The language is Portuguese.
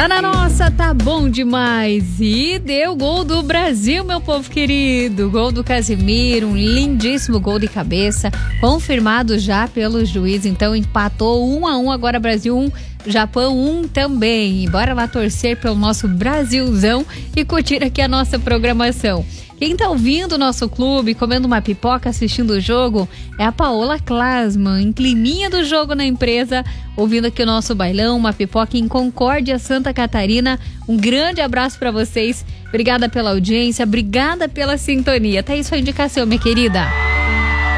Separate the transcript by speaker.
Speaker 1: Tá na nossa, tá bom demais. E deu gol do Brasil, meu povo querido. Gol do Casemiro, um lindíssimo gol de cabeça, confirmado já pelo juiz. Então empatou 1-1, agora Brasil 1, Japão 1 também. E bora lá torcer pelo nosso Brasilzão e curtir aqui a nossa programação. Quem tá ouvindo o nosso clube, comendo uma pipoca, assistindo o jogo, é a Paola Klasman, em climinha do jogo na empresa, ouvindo aqui o nosso bailão, uma pipoca em Concórdia, Santa Catarina. Um grande abraço para vocês, obrigada pela audiência, obrigada pela sintonia. Tá aí sua indicação, minha querida.